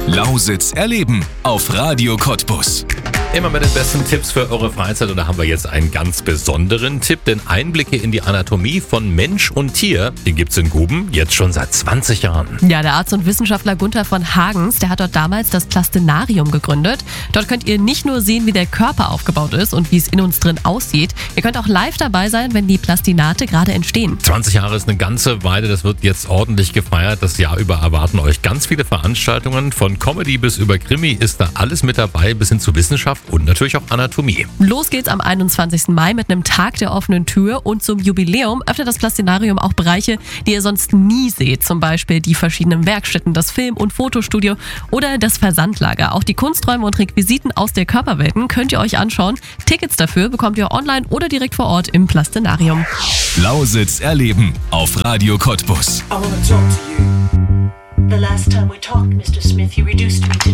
Lausitz erleben auf Radio Cottbus. Immer mit den besten Tipps für eure Freizeit und da haben wir jetzt einen ganz besonderen Tipp, denn Einblicke in die Anatomie von Mensch und Tier, den gibt's in Guben jetzt schon seit 20 Jahren. Ja, der Arzt und Wissenschaftler Gunther von Hagens, der hat dort damals das Plastenarium gegründet. Dort könnt ihr nicht nur sehen, wie der Körper aufgebaut ist und wie es in uns drin aussieht, ihr könnt auch live dabei sein, wenn die Plastinate gerade entstehen. 20 Jahre ist eine ganze Weile, das wird jetzt ordentlich gefeiert. Das Jahr über erwarten euch ganz viele Veranstaltungen. Von Comedy bis über Krimi ist da alles mit dabei, bis hin zu Wissenschaft und natürlich auch Anatomie. Los geht's am 21. Mai mit einem Tag der offenen Tür und zum Jubiläum öffnet das Plastinarium auch Bereiche, die ihr sonst nie seht. Zum Beispiel die verschiedenen Werkstätten, das Film- und Fotostudio oder das Versandlager. Auch die Kunsträume und Requisiten aus der Körperwelten könnt ihr euch anschauen. Tickets dafür bekommt ihr online oder direkt vor Ort im Plastinarium. Lausitz erleben auf Radio Cottbus. I wanna talk to you. The last time we talked, Mr. Smith, you